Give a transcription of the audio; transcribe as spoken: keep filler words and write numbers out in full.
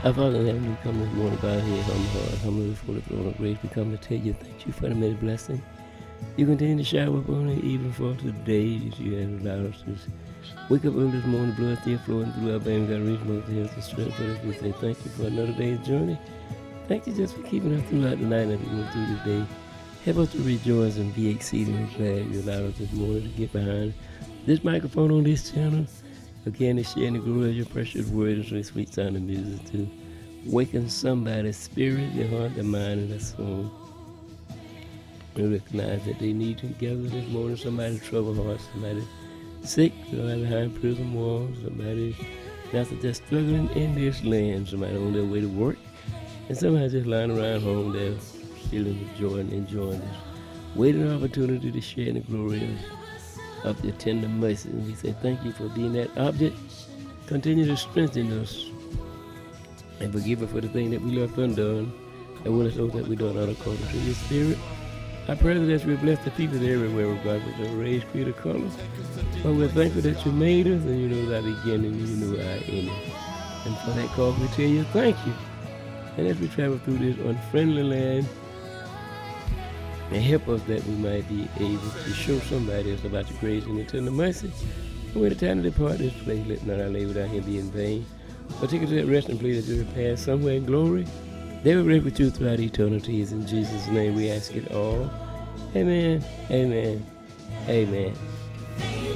Our Father in heaven, we come this morning by here, humble heart, humbly before the throne of grace. We come to tell you thank you for the many blessings you continue to shower upon us, even for today that you have allowed us to wake up early this morning, blood still flowing through our veins. We got reasonable health and strength for us. We say thank you for another day's journey. Thank you just for keeping us throughout the night as we went through this day. Help us to rejoice and be exceedingly glad you allowed us this morning to get behind this microphone on this channel. Again, to share in the glory of your precious word and sweet, sweet sound of music to waken somebody's spirit, their heart, their mind, and their soul. And recognize that they need to gather this morning. Somebody troubled heart, somebody sick, somebody behind prison walls, somebody that's just struggling in this land, somebody on their way to work, and somebody just lying around home there, feeling the joy and enjoying this waiting opportunity to share in the glory of, of your tender mercy. And we say thank you for being that object. Continue to strengthen us and forgive us for the thing that we left undone, and when it's those that we done out according to your spirit. I pray that as we bless the people everywhere, oh God, with their race, creed, or color. But we're thankful that you made us, and you know our beginning, and you know our ending. And for that cause, we tell you thank you. And as we travel through this unfriendly land, and help us that we might be able to show somebody else about your grace and your tender mercy. And when the time to depart this place, let not our labor down here be in vain. But take us to that rest and play that you pass somewhere in glory. They will live with you throughout eternity. In Jesus' name we ask it all. Amen, amen, amen.